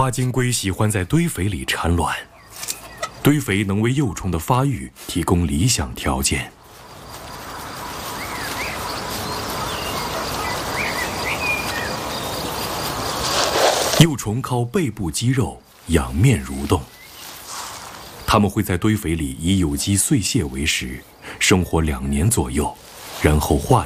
花金龟喜欢在堆肥里产卵，堆肥能为幼虫的发育提供理想条件。幼虫靠背部肌肉仰面蠕动，它们会在堆肥里以有机碎屑为食，生活2年左右，然后化